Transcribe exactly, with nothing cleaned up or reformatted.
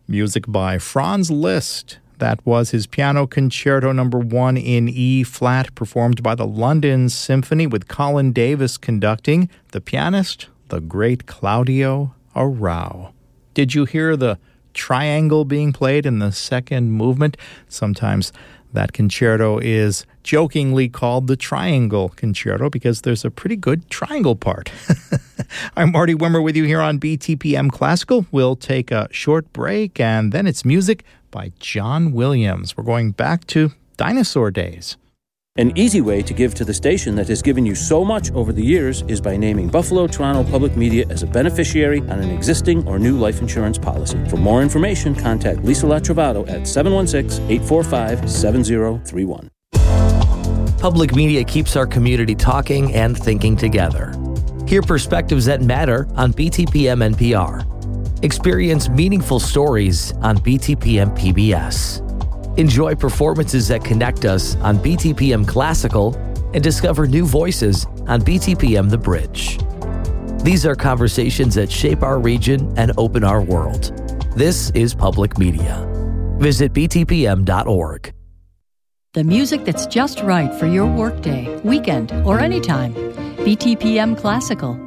Music by Franz Liszt. That was his Piano Concerto number one in E-flat, performed by the London Symphony with Colin Davis conducting. The pianist, the great Claudio Arrau. Did you hear the triangle being played in the second movement? Sometimes that concerto is jokingly called the Triangle Concerto because there's a pretty good triangle part. I'm Marty Wimmer with you here on B T P M Classical. We'll take a short break and then it's music by John Williams. We're going back to dinosaur days. An easy way to give to the station that has given you so much over the years is by naming Buffalo Toronto Public Media as a beneficiary on an existing or new life insurance policy. For more information, contact Lisa Latrovato at seven one six, eight four five, seven zero three one. Public Media keeps our community talking and thinking together. Hear perspectives that matter on B T P M N P R. Experience meaningful stories on B T P M P B S. Enjoy performances that connect us on B T P M Classical and discover new voices on B T P M The Bridge. These are conversations that shape our region and open our world. This is Public Media. Visit b t p m dot org. The music that's just right for your workday, weekend, or anytime. B T P M Classical.